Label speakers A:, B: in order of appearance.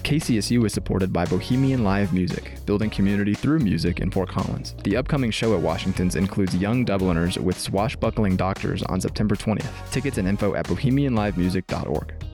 A: KCSU is supported by Bohemian Live Music, building community through music in Fort Collins. The upcoming show at Washington's includes Young Dubliners with Swashbuckling Doctors on September 20th. Tickets and info at bohemianlivemusic.org.